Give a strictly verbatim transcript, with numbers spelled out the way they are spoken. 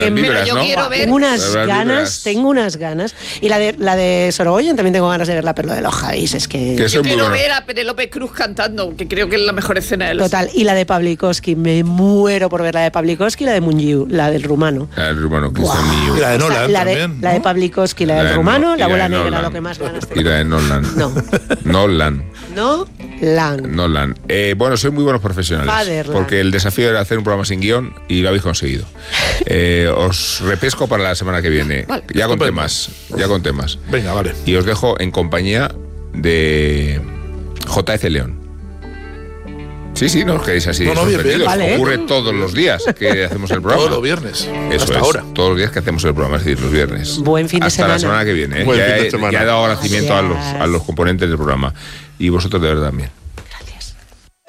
víveras, yo ¿no? quiero ver. Tengo unas Las ganas, víveras. tengo unas ganas. Y la de la de Sorogoyen también tengo ganas de verla, pero lo de los Javis es que... Que eso Yo es muy quiero bueno. ver a Penélope Cruz cantando, que creo que es la mejor escena de los. Total, y la de Pavlikovsky, me muero por ver la de Pavlikovsky y la de Mungiu, la del rumano. Ah, el rumano, que Guau. está mío. Y la de O sea, Nolan la de, también, la de ¿no? Pavlikovsky, la La del de rumano, No- y la la bola de negra, Nolan. lo que más ganas Y tengo. la de Nolan. No. Nolan. No, Lan. Nolan. Eh, bueno, sois muy buenos profesionales. Fatherland. Porque el desafío era hacer un programa sin guión y lo habéis conseguido. Eh, os repesco para la semana que viene. Vale. Ya con Estupendo. temas. Ya con temas. Venga, vale. Y os dejo en compañía de J F León. Sí, sí, no os quedéis así No, no, bien, bien. sorprendidos. Vale. Ocurre todos los días que hacemos el programa. Todos los viernes. Eso hasta es, ahora. todos los días que hacemos el programa, es decir, los viernes. Buen fin de Hasta la semana. semana que viene. ¿eh? Buen Ya, fin de he, semana. ya he dado agradecimiento a los, Gracias. a los componentes del programa. Y vosotros de verdad también.